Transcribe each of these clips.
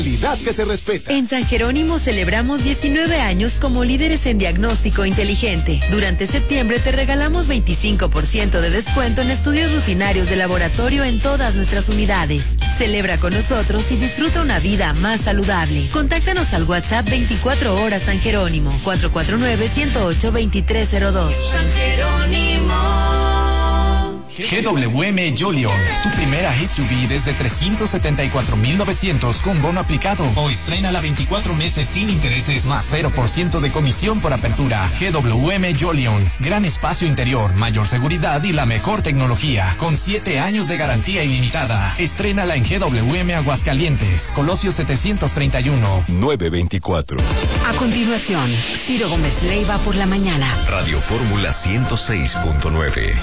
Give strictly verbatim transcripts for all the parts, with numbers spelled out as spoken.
Que se respeta. En San Jerónimo celebramos diecinueve años como líderes en diagnóstico inteligente. Durante septiembre te regalamos veinticinco por ciento de descuento en estudios rutinarios de laboratorio en todas nuestras unidades. Celebra con nosotros y disfruta una vida más saludable. Contáctanos al WhatsApp veinticuatro horas San Jerónimo, cuatro cuatro nueve, uno cero ocho, dos tres cero dos. San Jerónimo. G W M Jolion, tu primera S U V desde trescientos setenta y cuatro mil novecientos con bono aplicado. O estrena la veinticuatro meses sin intereses, más cero por ciento de comisión por apertura. G W M Jolion, gran espacio interior, mayor seguridad y la mejor tecnología, con siete años de garantía ilimitada. Estrénala en G W M Aguascalientes, Colosio setecientos treinta y uno. nueve veinticuatro. A continuación, Ciro Gómez Leiva por la mañana. Radio Fórmula ciento seis punto nueve.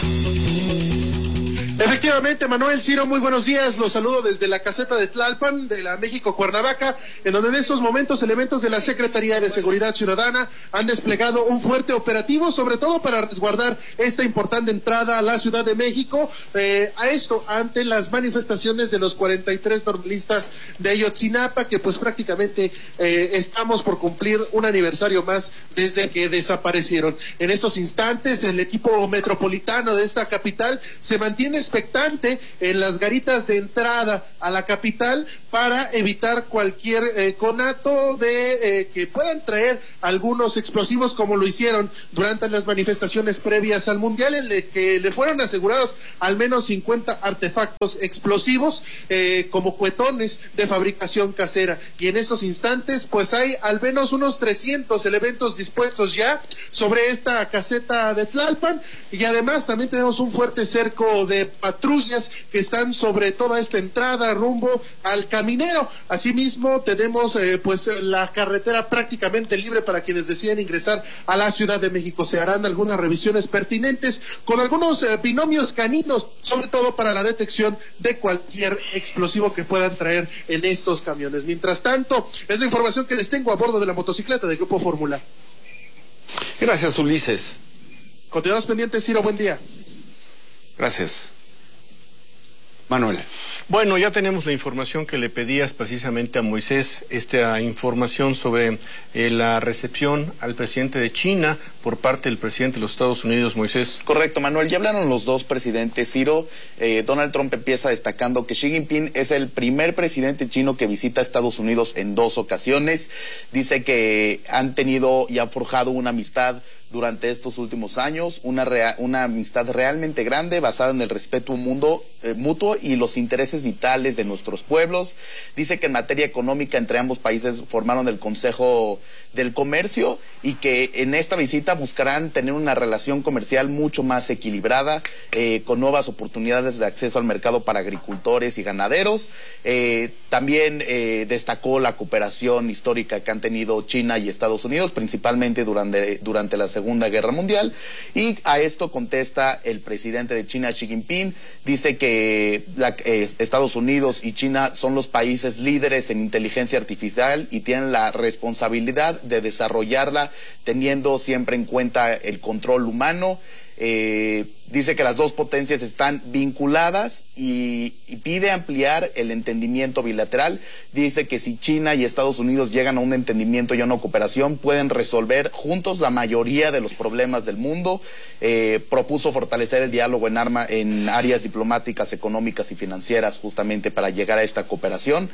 Efectivamente, Manuel, Ciro, muy buenos días. Los saludo desde la caseta de Tlalpan, de la México Cuernavaca, en donde en estos momentos elementos de la Secretaría de Seguridad Ciudadana han desplegado un fuerte operativo, sobre todo para resguardar esta importante entrada a la Ciudad de México. Eh, a esto, ante las manifestaciones de los cuarenta y tres normalistas de Ayotzinapa, que pues prácticamente eh, estamos por cumplir un aniversario más desde que desaparecieron. En estos instantes, el equipo metropolitano de esta capital se mantiene expectante en las garitas de entrada a la capital para evitar cualquier eh, conato de eh, que puedan traer algunos explosivos, como lo hicieron durante las manifestaciones previas al Mundial, en el que le fueron asegurados al menos cincuenta artefactos explosivos eh, como cuetones de fabricación casera. Y en estos instantes pues hay al menos unos trescientos elementos dispuestos ya sobre esta caseta de Tlalpan, y además también tenemos un fuerte cerco de patrullas que están sobre toda esta entrada rumbo al Caminero. Asimismo tenemos eh, pues la carretera prácticamente libre para quienes deciden ingresar a la Ciudad de México. Se harán algunas revisiones pertinentes con algunos eh, binomios caninos, sobre todo para la detección de cualquier explosivo que puedan traer en estos camiones. Mientras tanto, es la información que les tengo a bordo de la motocicleta del Grupo Fórmula. Gracias, Ulises. Continuamos pendientes, Ciro, buen día. Gracias. Manuel. Bueno, ya tenemos la información que le pedías precisamente a Moisés, esta información sobre eh, la recepción al presidente de China por parte del presidente de los Estados Unidos, Moisés. Correcto, Manuel, ya hablaron los dos presidentes, Ciro. Eh, Donald Trump empieza destacando que Xi Jinping es el primer presidente chino que visita Estados Unidos en dos ocasiones. Dice que han tenido y han forjado una amistad durante estos últimos años, una, rea, una amistad realmente grande, basada en el respeto mundo, eh, mutuo y los intereses vitales de nuestros pueblos. Dice que en materia económica entre ambos países formaron el Consejo del Comercio y que en esta visita buscarán tener una relación comercial mucho más equilibrada, eh, con nuevas oportunidades de acceso al mercado para agricultores y ganaderos. Eh, también eh, destacó la cooperación histórica que han tenido China y Estados Unidos, principalmente durante, durante la Segunda Guerra Mundial, y a esto contesta el presidente de China, Xi Jinping. Dice que la, eh, Estados Unidos y China son los países líderes en inteligencia artificial y tienen la responsabilidad de desarrollarla teniendo siempre en cuenta el control humano. Eh, dice que las dos potencias están vinculadas y, y pide ampliar el entendimiento bilateral. Dice que si China y Estados Unidos llegan a un entendimiento y a una cooperación, pueden resolver juntos la mayoría de los problemas del mundo. Eh, propuso fortalecer el diálogo en, arma, en áreas diplomáticas, económicas y financieras, justamente para llegar a esta cooperación.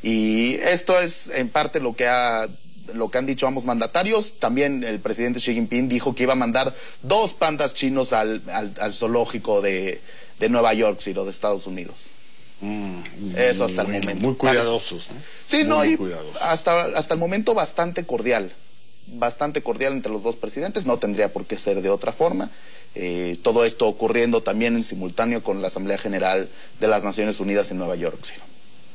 Y esto es en parte lo que ha... lo que han dicho ambos mandatarios. También el presidente Xi Jinping dijo que iba a mandar dos pandas chinos al, al, al zoológico de, de Nueva York, Ciro, de Estados Unidos. Mm, Eso hasta bueno, el momento. Muy cuidadosos, ¿no? Sí, muy, no, muy y cuidadosos. hasta, hasta el momento bastante cordial. Bastante cordial entre los dos presidentes, no tendría por qué ser de otra forma. Eh, todo esto ocurriendo también en simultáneo con la Asamblea General de las Naciones Unidas en Nueva York, Ciro.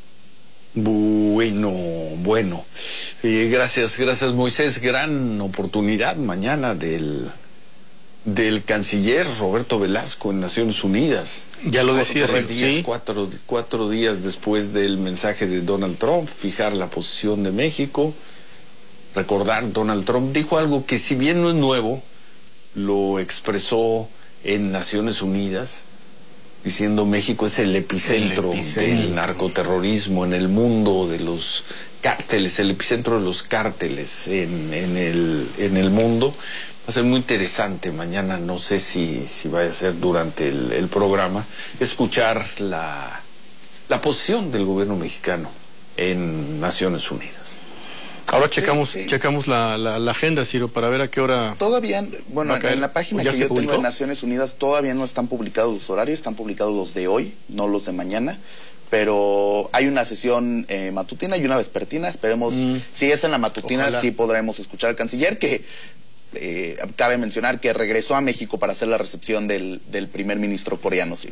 Bueno, bueno. Eh, gracias, gracias Moisés. Gran oportunidad mañana del, del canciller Roberto Velasco en Naciones Unidas. Ya lo decía, Cuatro, sí. días, cuatro, cuatro días después del mensaje de Donald Trump, fijar la posición de México. Recordar, Donald Trump dijo algo que si bien no es nuevo, lo expresó en Naciones Unidas, diciendo México es el epicentro, el epicentro del narcoterrorismo en el mundo, de los cárteles, el epicentro de los cárteles en, en, el, en el mundo. Va a ser muy interesante mañana, no sé si, si vaya a ser durante el, el programa, escuchar la, la posición del gobierno mexicano en Naciones Unidas. Ahora checamos, sí, sí. checamos la, la, la agenda, Ciro, para ver a qué hora... Todavía, bueno, en, en la página que yo publicó? tengo de Naciones Unidas todavía no están publicados los horarios, están publicados los de hoy, no los de mañana. Pero hay una sesión eh, matutina y una vespertina. Esperemos, mm. si es en la matutina, Ojalá. sí podremos escuchar al canciller, que eh, cabe mencionar que regresó a México para hacer la recepción del, del primer ministro coreano, Ciro.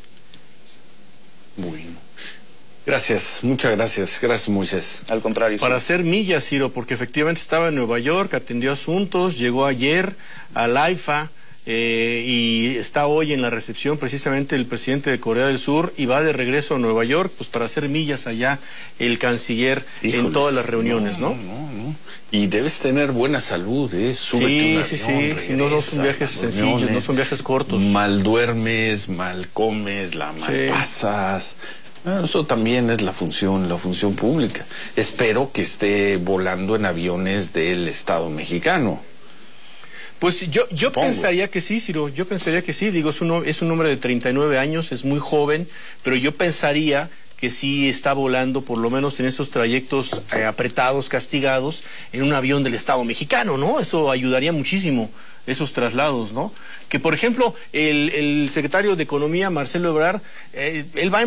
Bueno. Gracias, muchas gracias. Gracias, Moisés. Al contrario. Para sí. hacer millas, Ciro, porque efectivamente estaba en Nueva York, atendió asuntos, llegó ayer al AIFA. Eh, y está hoy en la recepción precisamente el presidente de Corea del Sur y va de regreso a Nueva York pues para hacer millas allá el canciller Híjoles, en todas las reuniones, ¿no? No, no, no. Y debes tener buena salud, ¿eh? Súbete sí, un sí, avión, sí, regresa, sí, no, no son viajes sencillos, no son viajes cortos. Mal duermes, mal comes, la mal sí. pasas. Eso también es la función, la función pública. Espero que esté volando en aviones del Estado mexicano. Pues yo, yo pensaría que sí, Ciro, yo pensaría que sí, digo, es un, es un hombre de treinta y nueve años, es muy joven, pero yo pensaría que sí está volando, por lo menos en esos trayectos eh, apretados, castigados, en un avión del Estado mexicano, ¿no? Eso ayudaría muchísimo, esos traslados, ¿no? Que, por ejemplo, el, el secretario de Economía, Marcelo Ebrard, eh, él va